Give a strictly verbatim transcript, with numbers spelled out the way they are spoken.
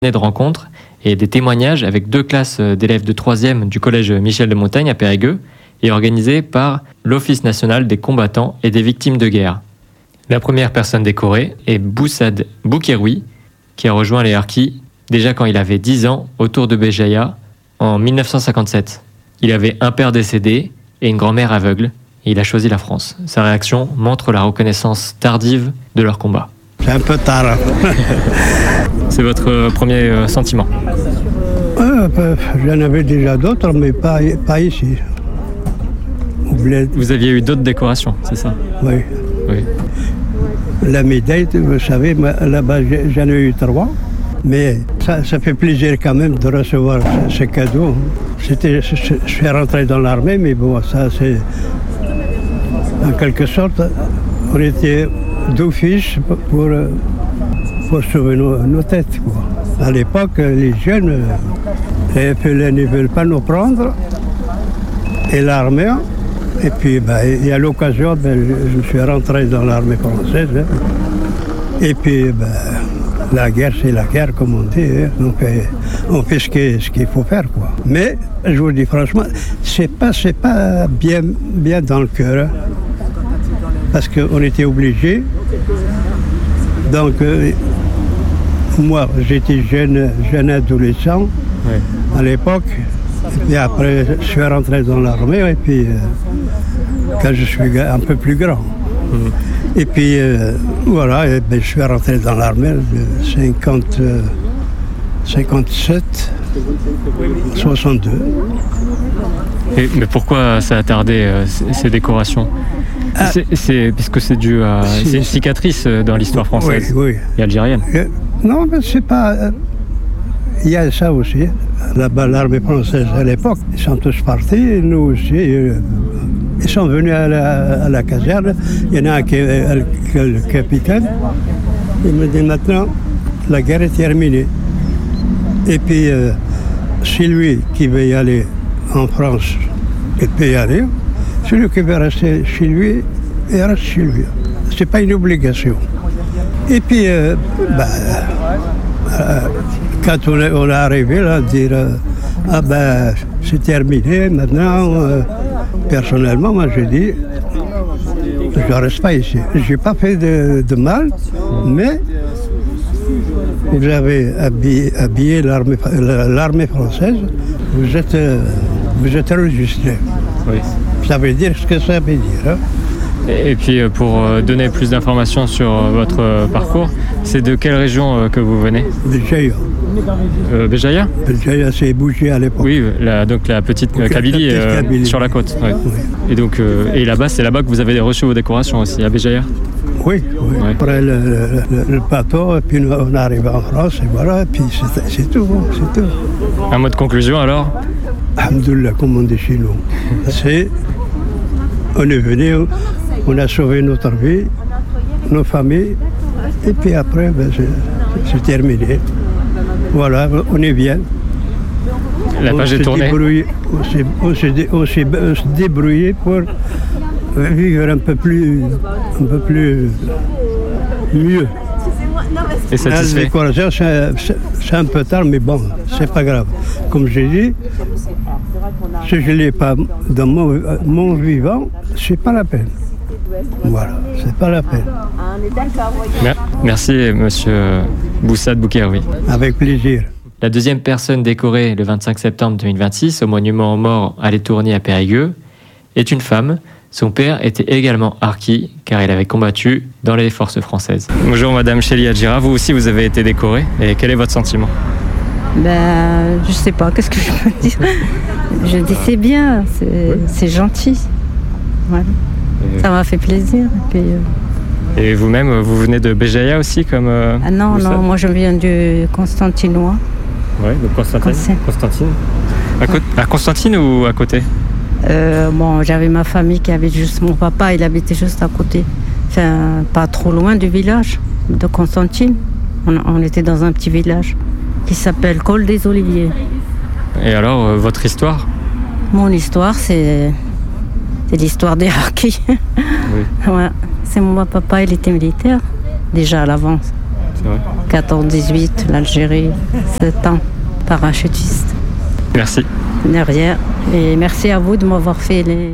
de rencontres et des témoignages avec deux classes d'élèves de troisième du collège Michel de Montaigne à Périgueux et organisé par l'Office national des combattants et des victimes de guerre. La première personne décorée est Boussad Boukéroui, qui a rejoint les harkis déjà quand il avait dix ans autour de Béjaïa en mille neuf cent cinquante-sept. Il avait un père décédé et une grand-mère aveugle et il a choisi la France. Sa réaction montre la reconnaissance tardive de leur combat. C'est un peu tard. C'est votre premier euh, sentiment? euh, J'en avais déjà d'autres, mais pas, pas ici. Vous aviez eu d'autres décorations, c'est ça? Oui. Oui. La médaille, vous savez, là-bas j'en ai eu trois. Mais ça, ça fait plaisir quand même de recevoir ce, ce cadeau. C'était, je, je suis rentré dans l'armée, mais bon, ça c'est... En quelque sorte, on était d'office pour, pour sauver nos, nos têtes, quoi. À l'époque, les jeunes, les F L N ne veulent pas nous prendre, et l'armée. Et puis, ben, il y a l'occasion, ben, je, je suis rentré dans l'armée française. Hein. Et puis, ben, la guerre, c'est la guerre, comme on dit. Hein. Donc, on fait ce qu'il, ce qu'il faut faire, quoi. Mais, je vous dis franchement, c'est pas, c'est pas bien, bien dans le cœur. Hein. Parce qu'on était obligés. Donc, euh, moi, j'étais jeune, jeune adolescent oui. à l'époque. Et après, je suis rentré dans l'armée, et puis, euh, quand je suis un peu plus grand. Mmh. Et puis, euh, voilà, et ben, je suis rentré dans l'armée de cinquante, euh, cinquante-sept, soixante-deux. Et, mais pourquoi ça a tardé, euh, ces, ces décorations? ah, c'est, c'est, Puisque c'est dû à... C'est, c'est une cicatrice dans l'histoire française oui, oui. et algérienne. Euh, non, mais c'est pas... Euh, il y a ça aussi. Là-bas, l'armée française à l'époque, ils sont tous partis, nous aussi. Euh, ils sont venus à la, à la caserne. Il y en a un qui est le capitaine. Il me dit maintenant, la guerre est terminée. Et puis, euh, c'est lui qui veut y aller en France, il peut y aller. Celui qui veut rester chez lui, il reste chez lui. C'est pas une obligation. Et puis, euh, bah, euh, quand on est, on est arrivé là, à dire euh, ah ben c'est terminé maintenant, euh, personnellement, moi j'ai dit je ne reste pas ici. Je n'ai pas fait de, de mal, mais vous avez habillé, habillé l'armée, l'armée française, vous êtes, vous êtes enregistré. Oui. Ça veut dire ce que ça veut dire. Hein. Et puis pour donner plus d'informations sur votre parcours, c'est de quelle région que vous venez? Béjaïa. Euh, Béjaïa Béjaïa, c'est bougé à l'époque. Oui, la, donc la petite okay, Kabylie, la petite euh, Kabylie sur la côte. Ouais. Oui. Et donc euh, et là-bas, c'est là-bas que vous avez reçu vos décorations aussi, à Béjaïa? Oui, oui. Ouais. Après le, le, le bateau, et puis on arrive en France, et voilà, et puis c'est, c'est tout, c'est tout. Un mot de conclusion alors? Alhamdoulilah, comme on dit chez nous. C'est, on est venu, on a sauvé notre vie, nos familles, et puis après, ben, c'est, c'est terminé. Voilà, on est bien. La page on est tournée. Débrouillé, on, s'est, on, s'est, on, s'est, on s'est débrouillé pour vivre un peu plus, un peu plus mieux. Et satisfait. C'est, c'est, c'est un peu tard, mais bon, c'est pas grave. Comme j'ai dit, si je ne l'ai pas dans mon, mon vivant, c'est pas la peine. Voilà, c'est pas la peine. Merci, monsieur Boussad Boukéroui. Avec plaisir. La deuxième personne décorée le vingt-cinq septembre deux mille vingt-six au monument aux morts à l'Étourny à Périgueux est une femme. Son père était également harki car il avait combattu dans les forces françaises. Bonjour madame Chélie Adjira, vous aussi vous avez été décorée et quel est votre sentiment? Ben, je sais pas, qu'est-ce que je peux dire? Je dis c'est bien, c'est, oui. c'est gentil. Voilà. Et... Ça m'a fait plaisir. Et, puis, euh... et vous-même, vous venez de Béjaïa aussi comme euh, Ah non, non, moi je viens du Constantinois. Oui, de Constantine. Constantine. Constantine. À, co- à Constantine ou à côté? Euh, bon, j'avais ma famille qui avait juste... Mon papa, il habitait juste à côté. Enfin, pas trop loin du village de Constantine. On, on était dans un petit village qui s'appelle Col des Oliviers. Et alors, euh, votre histoire? Mon histoire, c'est, c'est l'histoire des harkis. Oui. Ouais. C'est mon papa, il était militaire, déjà à l'avance. C'est vrai. quatorze dix-huit, l'Algérie, sept ans, parachutiste. Merci. De rien. Et merci à vous de m'avoir fait les...